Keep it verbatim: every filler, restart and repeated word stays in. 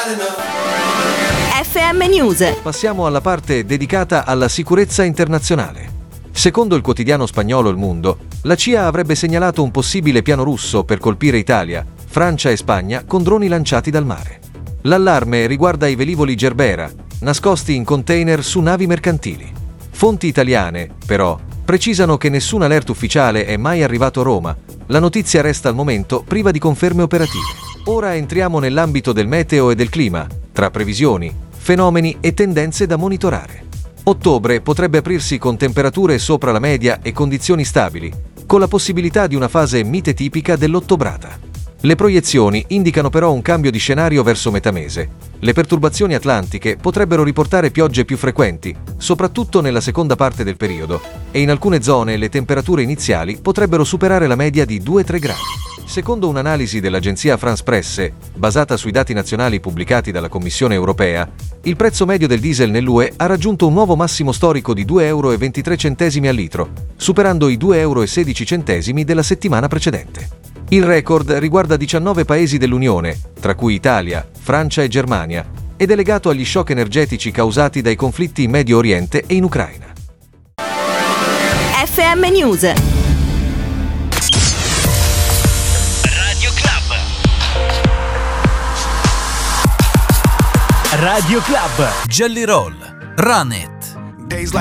F M News. Passiamo alla parte dedicata alla sicurezza internazionale. Secondo il quotidiano spagnolo Il Mundo, la C I A avrebbe segnalato un possibile piano russo per colpire Italia, Francia e Spagna con droni lanciati dal mare. L'allarme riguarda i velivoli Gerbera, nascosti in container su navi mercantili. Fonti italiane, però, precisano che nessun alert ufficiale è mai arrivato a Roma. La notizia resta al momento priva di conferme operative. Ora entriamo nell'ambito del meteo e del clima, tra previsioni, fenomeni e tendenze da monitorare. Ottobre potrebbe aprirsi con temperature sopra la media e condizioni stabili, con la possibilità di una fase mite tipica dell'ottobrata. Le proiezioni indicano però un cambio di scenario verso metà mese. Le perturbazioni atlantiche potrebbero riportare piogge più frequenti, soprattutto nella seconda parte del periodo, e in alcune zone le temperature iniziali potrebbero superare la media di due tre gradi. Secondo un'analisi dell'agenzia France Presse, basata sui dati nazionali pubblicati dalla Commissione europea, il prezzo medio del diesel nell'U E ha raggiunto un nuovo massimo storico di due euro e ventitré centesimi al litro, superando i due euro e sedici centesimi della settimana precedente. Il record riguarda diciannove paesi dell'Unione, tra cui Italia, Francia e Germania, ed è legato agli shock energetici causati dai conflitti in Medio Oriente e in Ucraina. F M News. Radio Club. Radio Club. Jelly Roll. Run It. Days like